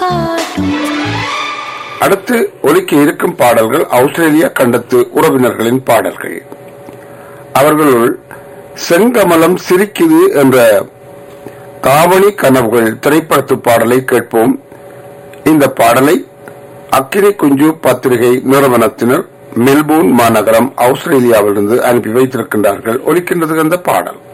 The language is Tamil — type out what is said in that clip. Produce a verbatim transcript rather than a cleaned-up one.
காட்டும். அடுத்து ஒலிக்க இருக்கும் பாடல்கள் ஆஸ்திரேலியா கண்டத்து உறவினர்களின் பாடல்கள். அவர்களுள் செங்கமலம் சிரிக்குது என்ற தாவணி கனவுகள் திரைப்படத்து பாடலை கேட்போம். இந்த பாடலை அக்கினி குஞ்சு பத்திரிகை நிறுவனத்தினர் மெல்போர்ன் மாநகரம் ஆஸ்திரேலியாவிலிருந்து அனுப்பி வைத்திருக்கின்றார்கள். ஒலிக்கின்றது அந்த பாடல்.